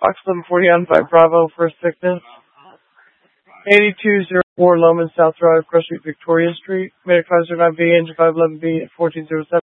Box 1140 on 5 Bravo, first thickness. 8204 Loman South Drive, Cross Street, Victoria Street. Made a 509B, engine 511B at 1407.